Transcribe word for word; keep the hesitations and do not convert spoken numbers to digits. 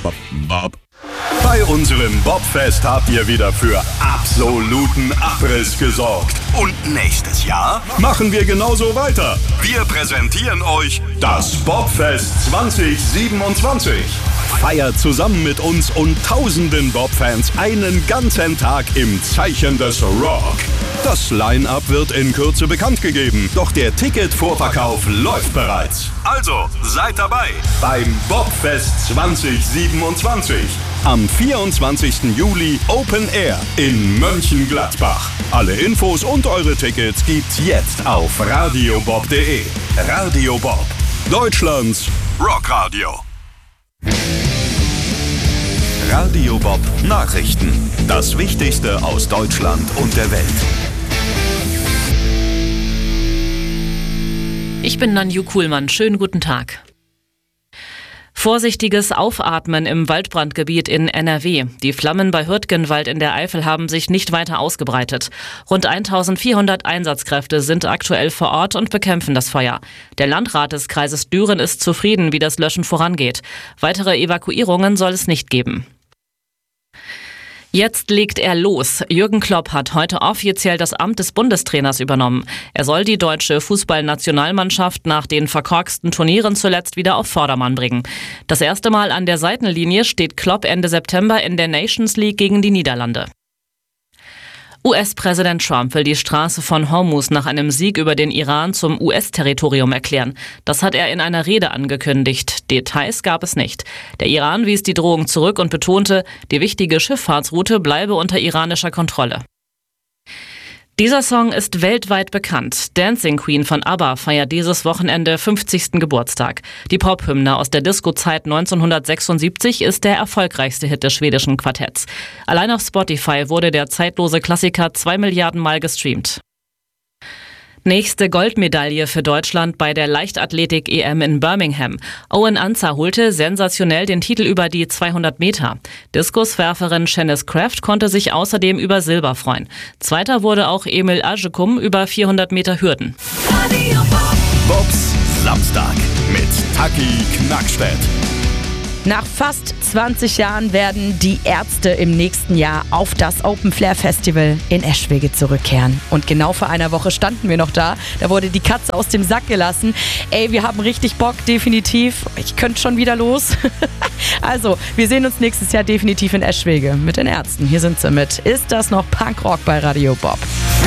Bob, Bob. Bei unserem Bobfest habt ihr wieder für absoluten Abriss gesorgt. Und nächstes Jahr machen wir genauso weiter. Wir präsentieren euch das Bobfest zwanzig siebenundzwanzig. Feiert zusammen mit uns und tausenden Bob-Fans einen ganzen Tag im Zeichen des Rock. Das Line-Up wird in Kürze bekannt gegeben, doch der Ticketvorverkauf läuft bereits. Also seid dabei beim Bobfest zwanzig siebenundzwanzig. Am vierundzwanzigsten Juli Open Air in Mönchengladbach. Alle Infos und eure Tickets gibt's jetzt auf radiobob punkt de. Radio Bob, Deutschlands Rockradio. Radio Bob Nachrichten. Das Wichtigste aus Deutschland und der Welt. Ich bin Nanju Kuhlmann. Schönen guten Tag. Vorsichtiges Aufatmen im Waldbrandgebiet in N R W. Die Flammen bei Hürtgenwald in der Eifel haben sich nicht weiter ausgebreitet. Rund eintausendvierhundert Einsatzkräfte sind aktuell vor Ort und bekämpfen das Feuer. Der Landrat des Kreises Düren ist zufrieden, wie das Löschen vorangeht. Weitere Evakuierungen soll es nicht geben. Jetzt legt er los. Jürgen Klopp hat heute offiziell das Amt des Bundestrainers übernommen. Er soll die deutsche Fußballnationalmannschaft nach den verkorksten Turnieren zuletzt wieder auf Vordermann bringen. Das erste Mal an der Seitenlinie steht Klopp Ende September in der Nations League gegen die Niederlande. U S-Präsident Trump will die Straße von Hormuz nach einem Sieg über den Iran zum U S-Territorium erklären. Das hat er in einer Rede angekündigt. Details gab es nicht. Der Iran wies die Drohung zurück und betonte, die wichtige Schifffahrtsroute bleibe unter iranischer Kontrolle. Dieser Song ist weltweit bekannt. Dancing Queen von ABBA feiert dieses Wochenende fünfzigsten Geburtstag. Die Pophymne aus der Disco-Zeit neunzehnhundertsechsundsiebzig ist der erfolgreichste Hit des schwedischen Quartetts. Allein auf Spotify wurde der zeitlose Klassiker zwei Milliarden Mal gestreamt. Nächste Goldmedaille für Deutschland bei der Leichtathletik-E M in Birmingham. Owen Ancer holte sensationell den Titel über die zweihundert Meter. Diskuswerferin Shanice Kraft konnte sich außerdem über Silber freuen. Zweiter wurde auch Emil Ajekum über vierhundert Meter Hürden. Bobs Samstag mit Taki Knackstedt. Nach fast zwanzig Jahren werden die Ärzte im nächsten Jahr auf das Open Flair Festival in Eschwege zurückkehren. Und genau vor einer Woche standen wir noch da. Da wurde die Katze aus dem Sack gelassen. Ey, wir haben richtig Bock, definitiv. Ich könnte schon wieder los. Also, wir sehen uns nächstes Jahr definitiv in Eschwege mit den Ärzten. Hier sind sie mit Ist das noch Punkrock bei Radio Bob?